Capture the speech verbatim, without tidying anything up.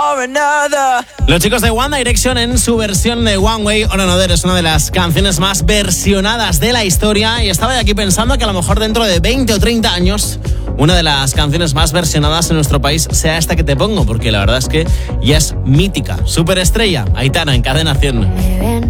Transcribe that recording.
or another. Los chicos de One Direction en su versión de One Way or Another es una de las canciones más versionadas de la historia y estaba aquí pensando que a lo mejor dentro de veinte o treinta años una de las canciones más versionadas en nuestro país sea esta que te pongo, porque la verdad es que ya es mítica. Superestrella, Aitana en Cadena cien. Me ven